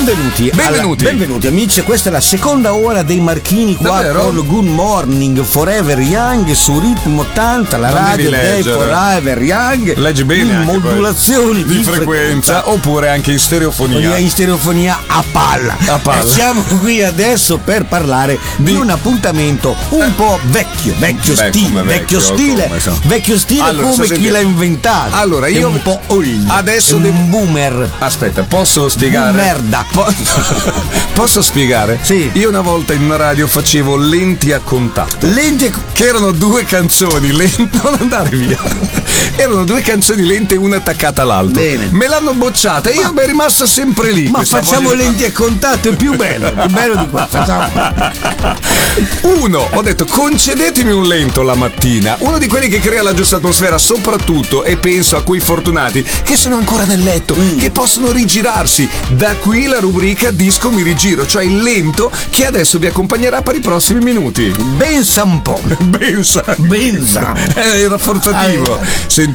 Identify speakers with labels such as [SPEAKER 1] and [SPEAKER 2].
[SPEAKER 1] Benvenuti amici, questa è la seconda ora dei Marchini qua con Good Morning Forever Young su Ritmo 80, la radio dei Forever Young.
[SPEAKER 2] Leggi bene
[SPEAKER 1] in modulazioni
[SPEAKER 2] di frequenza oppure anche in stereofonia.
[SPEAKER 1] In stereofonia a palla. E siamo qui adesso per parlare di un appuntamento un po' vecchio stile allora, come chi l'ha inventato.
[SPEAKER 2] Allora io
[SPEAKER 1] un po' old.
[SPEAKER 2] Adesso
[SPEAKER 1] un boomer.
[SPEAKER 2] Aspetta, posso spiegare?
[SPEAKER 1] Merda.
[SPEAKER 2] Posso spiegare?
[SPEAKER 1] Sì.
[SPEAKER 2] Io una volta in una radio facevo Lenti a contatto. Che erano due canzoni lente. Non andare via. Erano due canzoni lente, una attaccata all'altra.
[SPEAKER 1] Bene.
[SPEAKER 2] Me l'hanno bocciata e io mi è rimasta sempre lì.
[SPEAKER 1] Ma facciamo Lenti a contatto, è più bello di qua.
[SPEAKER 2] Uno, ho detto concedetemi un lento la mattina, uno di quelli che crea la giusta atmosfera, soprattutto, e penso a quei fortunati che sono ancora nel letto, che possono rigirarsi. Da qui la rubrica Disco mi rigiro, cioè il lento che adesso vi accompagnerà per i prossimi minuti.
[SPEAKER 1] Bensa un po'.
[SPEAKER 2] Bensa.
[SPEAKER 1] Bensa.
[SPEAKER 2] È rafforzativo. Senti.